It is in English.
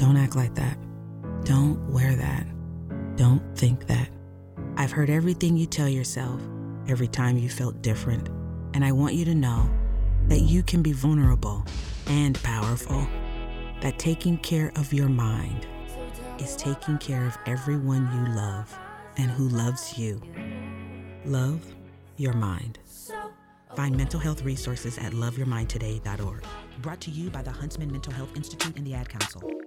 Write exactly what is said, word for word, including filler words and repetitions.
Don't act like that. Don't wear that. Don't think that. I've heard everything you tell yourself every time you felt different, and I want you to know that you can be vulnerable and powerful, that taking care of your mind is taking care of everyone you love and who loves you. Love your mind. Find mental health resources at love your mind today dot org. Brought to you by the Huntsman Mental Health Institute and the Ad Council.